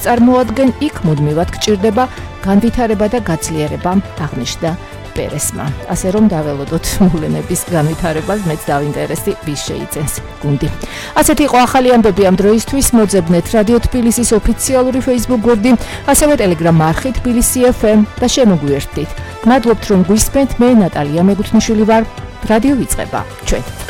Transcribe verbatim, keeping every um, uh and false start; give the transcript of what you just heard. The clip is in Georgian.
წარმოადგენ, იქ მუდმივად გჭირდება განვითარება და გაძლიერება, აღნიშნა პერესმა. ასე რომ დაველოდოთ მოვლენების განვითარებას, მეც დავინტერესდი, ვის შეიძენს გუნდი. ასეთი იყო ახალი ამბები ამ დროისთვის. მოძებნეთ რადიო თბილისის ოფიციალური Facebook გვერდი, ასევე Telegram არხი თბილისი ეფ ემ და შემოგვიერთდით. მადლობთ რომ გვისმენთ, მე ნატალია მეგუთნიშვილი ვარ. რადიო იწყება ჩვენ.